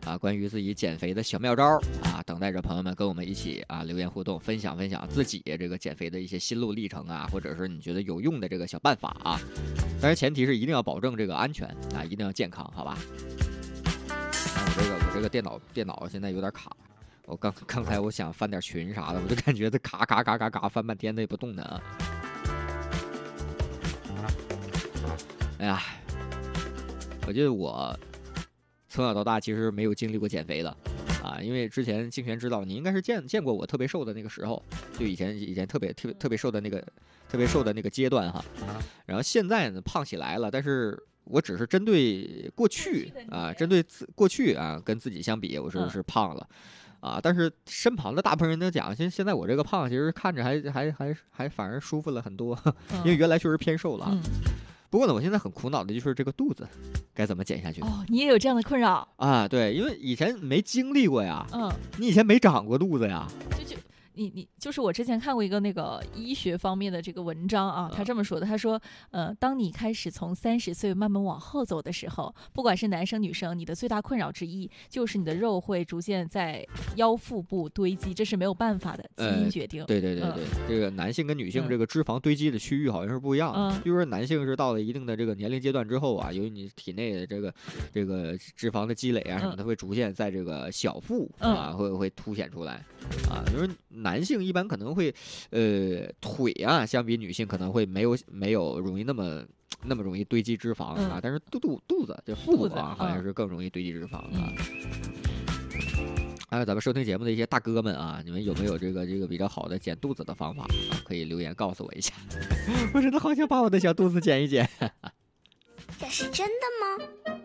啊，关于自己减肥的小妙招啊，等待着朋友们跟我们一起啊留言互动，分享自己这个减肥的一些心路历程啊，或者是你觉得有用的这个小办法啊。当然前提是一定要保证这个安全啊，一定要健康，好吧？我这个电脑现在有点卡。我刚才我想翻点群啥的，我就感觉它嘎翻半天，它也不动弹。哎呀，我觉得我从小到大其实没有经历过减肥的啊，因为之前静璇知道你应该是见过我特别瘦的那个时候，就以前特别瘦的那个阶段哈。然后现在呢胖起来了，但是我只是针对过去啊，过去啊跟自己相比，我是胖了。啊，但是身旁的大部分人都讲，现在我这个胖，其实看着还反而舒服了很多，因为原来确实偏瘦了。不过呢，我现在很苦恼的就是这个肚子该怎么减下去。 哦，你也有这样的困扰啊？对，因为以前没经历过呀。你以前没长过肚子呀？ 你就是我之前看过一个那个医学方面的这个文章啊，他这么说的，他说，当你开始从30岁慢慢往后走的时候，不管是男生女生，你的最大困扰之一就是你的肉会逐渐在腰腹部堆积，这是没有办法的，基因决定。 对，这个男性跟女性这个脂肪堆积的区域好像是不一样的。比如说男性是到了一定的这个年龄阶段之后啊，由于你体内的这个脂肪的积累啊什么，它会逐渐在这个小腹啊会凸显出来啊，就是男性一般可能会，腿啊，相比女性可能会没有容易那么容易堆积脂肪啊，但是肚子就腹部啊，好像是更容易堆积脂肪啊。还有咱们收听节目的一些大哥们啊，你们有没有这个比较好的减肚子的方法啊？可以留言告诉我一下。我真的好想把我的小肚子减一减。 这是真的吗？